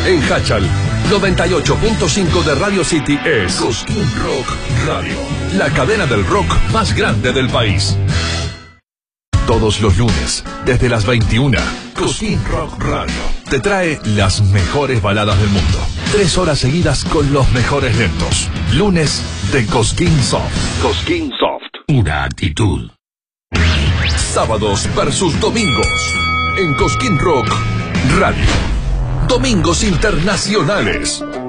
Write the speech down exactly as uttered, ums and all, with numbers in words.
En Hachal, noventa y ocho punto cinco de Radio City es Cosquín Rock Radio, la cadena del rock más grande del país. Todos los lunes, desde las veintiuna, Cosquín Rock Radio te trae las mejores baladas del mundo. Tres horas seguidas con los mejores lentos. Lunes de Cosquín Soft. Cosquín Soft. Una actitud. Sábados versus domingos. En Cosquín Rock Radio. Domingos internacionales.